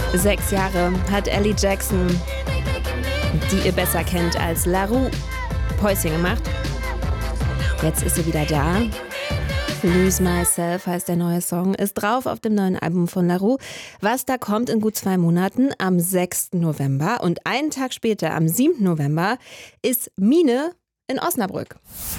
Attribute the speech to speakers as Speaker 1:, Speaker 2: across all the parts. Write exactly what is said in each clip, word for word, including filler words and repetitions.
Speaker 1: Sechs Jahre hat Ellie Jackson, die ihr besser kennt als La Roux, Päuschen gemacht. Jetzt ist sie wieder da. Lose Myself heißt der neue Song, ist drauf auf dem neuen Album von La Roux. Was da kommt in gut zwei Monaten, am sechsten November. Und einen Tag später, am siebten November, ist Mine in Osnabrück.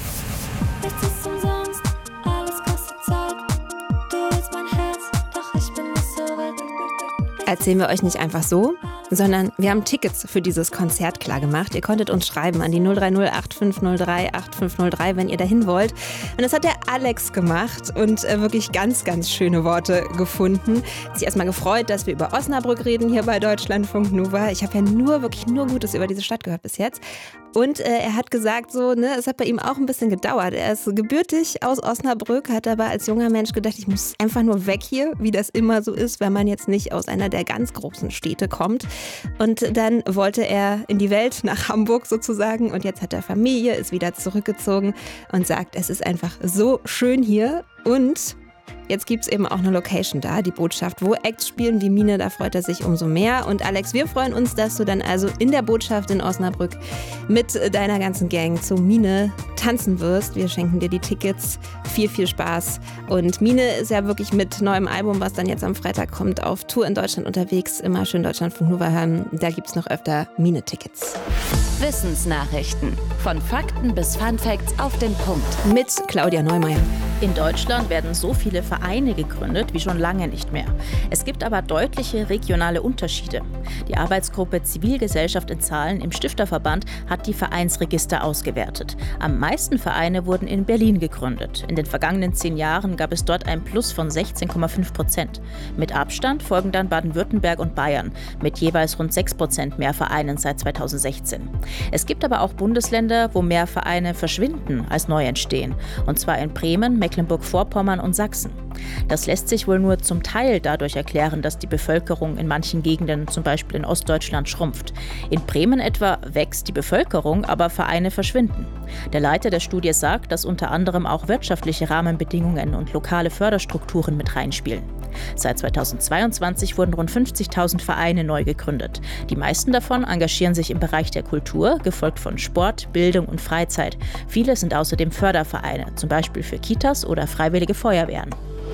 Speaker 2: Nichts ist umsonst, alles kostet Zeit. Du willst mein Herz, doch ich bin nicht so weit.
Speaker 1: Erzählen wir euch nicht einfach so, sondern wir haben Tickets für dieses Konzert klar gemacht. Ihr konntet uns schreiben an die null drei null acht fünf null drei acht fünf null drei, wenn ihr dahin wollt. Und das hat der Alex gemacht und äh, wirklich ganz, ganz schöne Worte gefunden. Hat sich erstmal gefreut, dass wir über Osnabrück reden hier bei Deutschlandfunk Nova. Ich habe ja nur, wirklich nur Gutes über diese Stadt gehört bis jetzt. Und äh, er hat gesagt, so, ne, es hat bei ihm auch ein bisschen gedauert. Er ist gebürtig aus Osnabrück, hat aber als junger Mensch gedacht, ich muss einfach nur weg hier, wie das immer so ist, wenn man jetzt nicht aus einer der ganz großen Städte kommt. Und dann wollte er in die Welt, nach Hamburg sozusagen. Und jetzt hat er Familie, ist wieder zurückgezogen und sagt, es ist einfach so schön hier. Und jetzt gibt es eben auch eine Location da, die Botschaft, wo Acts spielen wie Mine, da freut er sich umso mehr. Und Alex, wir freuen uns, dass du dann also in der Botschaft in Osnabrück mit deiner ganzen Gang zu Mine tanzen wirst. Wir schenken dir die Tickets, viel, viel Spaß. Und Mine ist ja wirklich mit neuem Album, was dann jetzt am Freitag kommt, auf Tour in Deutschland unterwegs. Immer schön Deutschlandfunk Nova hören, da gibt es noch öfter Mine-Tickets.
Speaker 3: Wissensnachrichten. Von Fakten bis Funfacts auf den Punkt.
Speaker 1: Mit Claudia Neumeier.
Speaker 4: In Deutschland werden so viele Vereine gegründet wie schon lange nicht mehr. Es gibt aber deutliche regionale Unterschiede. Die Arbeitsgruppe Zivilgesellschaft in Zahlen im Stifterverband hat die Vereinsregister ausgewertet. Am meisten Vereine wurden in Berlin gegründet. In den vergangenen zehn Jahren gab es dort ein Plus von sechzehn Komma fünf Prozent. Mit Abstand folgen dann Baden-Württemberg und Bayern mit jeweils rund sechs Prozent mehr Vereinen seit zweitausendsechzehn. Es gibt aber auch Bundesländer, wo mehr Vereine verschwinden als neu entstehen. Und zwar in Bremen, Mecklenburg-Vorpommern und Sachsen. Das lässt sich wohl nur zum Teil dadurch erklären, dass die Bevölkerung in manchen Gegenden, zum Beispiel in Ostdeutschland, schrumpft. In Bremen etwa wächst die Bevölkerung, aber Vereine verschwinden. Der Leiter der Studie sagt, dass unter anderem auch wirtschaftliche Rahmenbedingungen und lokale Förderstrukturen mit reinspielen. Seit zweitausendzweiundzwanzig wurden rund fünfzigtausend Vereine neu gegründet. Die meisten davon engagieren sich im Bereich der Kultur, gefolgt von Sport, Bildung und Freizeit. Viele sind außerdem Fördervereine, zum Beispiel für Kitas oder freiwillige Feuerwehren.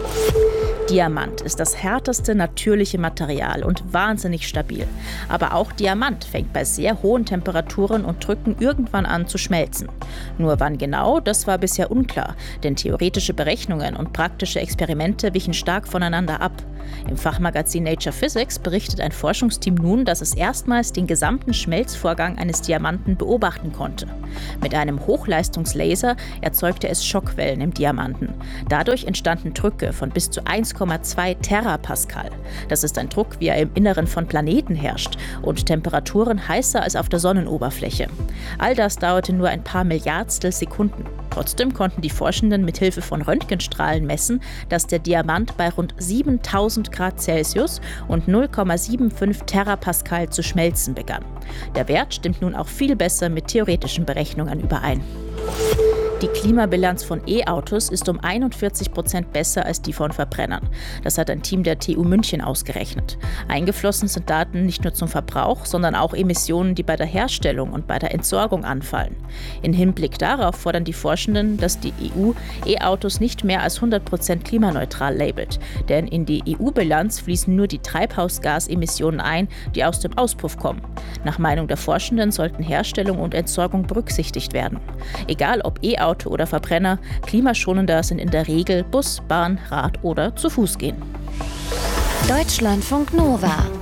Speaker 4: Diamant ist das härteste natürliche Material und wahnsinnig stabil. Aber auch Diamant fängt bei sehr hohen Temperaturen und Drücken irgendwann an zu schmelzen. Nur wann genau, das war bisher unklar, denn theoretische Berechnungen und praktische Experimente wichen stark voneinander ab. Im Fachmagazin Nature Physics berichtet ein Forschungsteam nun, dass es erstmals den gesamten Schmelzvorgang eines Diamanten beobachten konnte. Mit einem Hochleistungslaser erzeugte es Schockwellen im Diamanten. Dadurch entstanden Drücke von bis zu eins Komma zwei Terapascal. Das ist ein Druck, wie er im Inneren von Planeten herrscht und Temperaturen heißer als auf der Sonnenoberfläche. All das dauerte nur ein paar Milliardstel Sekunden. Trotzdem konnten die Forschenden mit Hilfe von Röntgenstrahlen messen, dass der Diamant bei rund siebentausend Grad Celsius und null Komma fünfundsiebzig Terapascal zu schmelzen begann. Der Wert stimmt nun auch viel besser mit theoretischen Berechnungen überein. Die Klimabilanz von E-Autos ist um einundvierzig Prozent besser als die von Verbrennern. Das hat ein Team der T U München ausgerechnet. Eingeflossen sind Daten nicht nur zum Verbrauch, sondern auch Emissionen, die bei der Herstellung und bei der Entsorgung anfallen. In Hinblick darauf fordern die Forschenden, dass die E U E-Autos nicht mehr als hundert Prozent klimaneutral labelt. Denn in die E U-Bilanz fließen nur die Treibhausgasemissionen ein, die aus dem Auspuff kommen. Nach Meinung der Forschenden sollten Herstellung und Entsorgung berücksichtigt werden. Egal ob E-Auto oder Verbrenner, klimaschonender sind in der Regel Bus, Bahn, Rad oder zu Fuß gehen.
Speaker 3: Deutschlandfunk Nova.